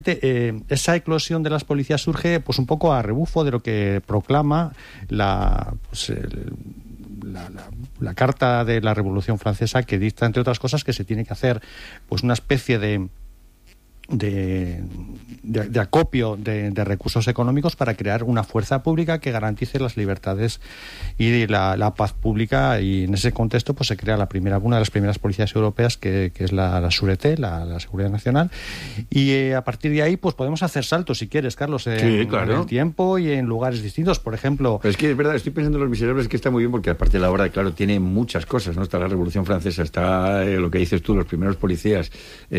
esa eclosión de las policías surge pues un poco a rebufo de lo que proclama la Carta de la Revolución Francesa, que dicta, entre otras cosas, que se tiene que hacer pues una especie de acopio de recursos económicos para crear una fuerza pública que garantice las libertades y la paz pública, y en ese contexto pues se crea una de las primeras policías europeas que es la Sûreté, la Seguridad Nacional, y a partir de ahí pues podemos hacer saltos, si quieres, Carlos, sí, claro, en el tiempo y en lugares distintos. Por ejemplo, pero es que es verdad, estoy pensando en Los Miserables, que está muy bien, porque aparte de la obra, claro, tiene muchas cosas, ¿no? Está la Revolución Francesa, está lo que dices tú, los primeros policías,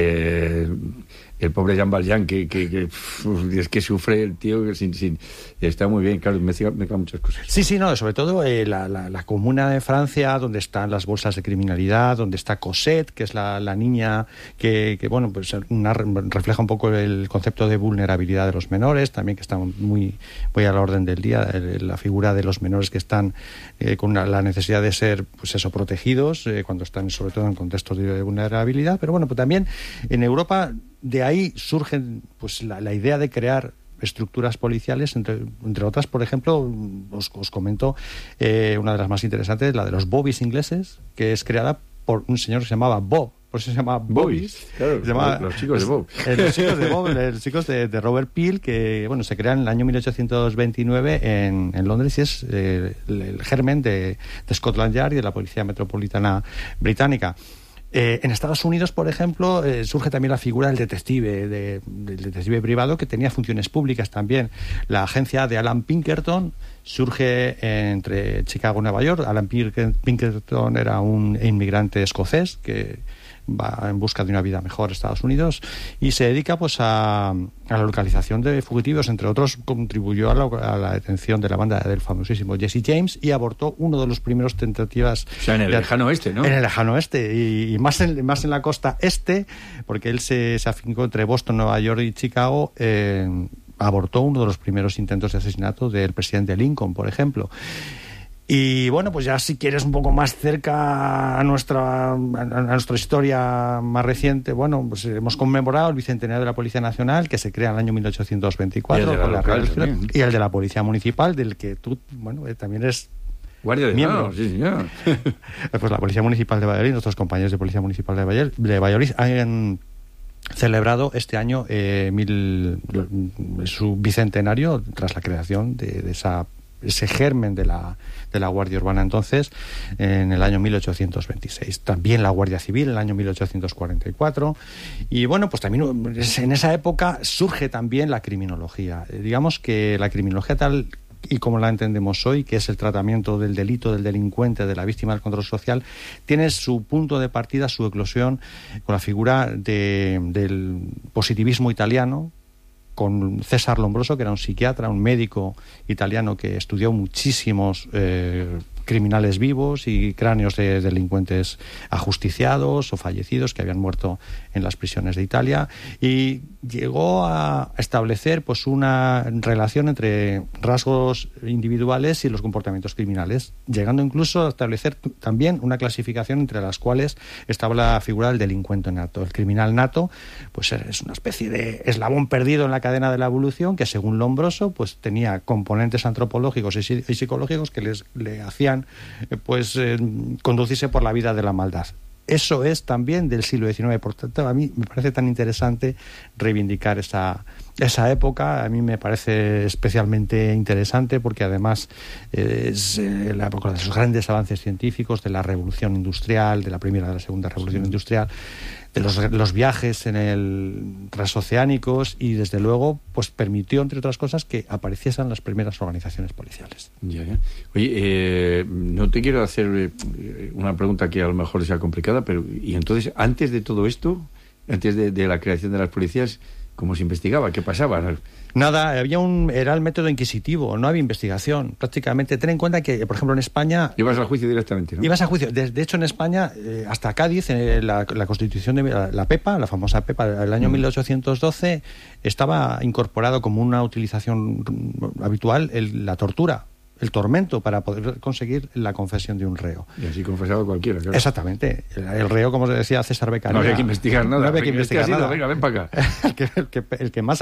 el pobre Jean Valjean, que es que sufre el tío está muy bien, claro, me mezcla muchas cosas. Sí, no, sobre todo la comuna de Francia, donde están las bolsas de criminalidad, donde está Cosette, que es la niña que bueno, pues refleja un poco el concepto de vulnerabilidad de los menores, también, que está muy a la orden del día, la figura de los menores que están con la necesidad de ser, pues eso, protegidos, cuando están sobre todo en contextos de vulnerabilidad. Pero bueno, pues también en Europa de ahí surge pues la idea de crear estructuras policiales, entre otras, por ejemplo, os comento una de las más interesantes, la de los bobbies ingleses, que es creada por un señor que se llamaba Bob, por eso se llama bobbies. Claro, los chicos de Bob. Los chicos de Bob, los chicos de Robert Peel, que bueno, se crean en el año 1829 en Londres, y es el germen de Scotland Yard y de la Policía Metropolitana Británica. En Estados Unidos, por ejemplo, surge también la figura del detective privado, que tenía funciones públicas también. La agencia de Alan Pinkerton surge entre Chicago y Nueva York. Alan Pinkerton era un inmigrante escocés que va en busca de una vida mejor a Estados Unidos y se dedica pues a la localización de fugitivos. Entre otros, contribuyó a la detención de la banda del famosísimo Jesse James y abortó uno de los primeros tentativas. O sea, en el lejano oeste, ¿no? En el lejano oeste, y más en la costa este, porque él se afincó entre Boston, Nueva York y Chicago. Abortó uno de los primeros intentos de asesinato del presidente Lincoln, por ejemplo. Y bueno, pues ya si quieres un poco más cerca a nuestra historia más reciente, bueno, pues hemos conmemorado el bicentenario de la Policía Nacional, que se crea en el año 1824, y el de la Policía Municipal, del que tú, bueno, también eres guardia de miembro. Sí, señor. Pues la Policía Municipal de Valladolid, nuestros compañeros de Policía Municipal de Valladolid han celebrado este año su bicentenario tras la creación de ese germen de la Guardia Urbana, entonces, en el año 1826. También la Guardia Civil en el año 1844. Y bueno, pues también en esa época surge también la criminología. Digamos que la criminología tal y como la entendemos hoy, que es el tratamiento del delito, del delincuente, de la víctima del control social, tiene su punto de partida, su eclosión, con la figura del positivismo italiano, con César Lombroso, que era un psiquiatra, un médico italiano que estudió muchísimos criminales vivos y cráneos de delincuentes ajusticiados o fallecidos que habían muerto en las prisiones de Italia, y llegó a establecer pues una relación entre rasgos individuales y los comportamientos criminales, llegando incluso a establecer también una clasificación entre las cuales estaba la figura del delincuente nato. El criminal nato pues es una especie de eslabón perdido en la cadena de la evolución, que según Lombroso pues tenía componentes antropológicos y psicológicos que le hacían conducirse por la vida de la maldad. Eso es también del siglo XIX. Por tanto, a mí me parece tan interesante reivindicar esa época. A mí me parece especialmente interesante porque además es la época de los grandes avances científicos, de la revolución industrial, de la primera y de la segunda revolución industrial, de los viajes transoceánicos, y desde luego pues permitió, entre otras cosas, que apareciesen las primeras organizaciones policiales. Ya. Oye, no te quiero hacer una pregunta que a lo mejor sea complicada, pero y entonces, antes de todo esto, antes de la creación de las policías, ¿cómo se investigaba? ¿Qué pasaba? Nada, era el método inquisitivo, no había investigación prácticamente. Ten en cuenta que, por ejemplo, en España... Ibas al juicio directamente, ¿no? Ibas a juicio. De hecho, en España, hasta Cádiz, la Constitución de la PEPA, la famosa PEPA del año 1812, estaba incorporado como una utilización habitual la tortura. el tormento para poder conseguir la confesión de un reo. Y así confesaba cualquiera, claro. Exactamente. El reo, como decía César Beccaria, no había que investigar nada. No había que investigar nada. Venga, ven para acá. el que más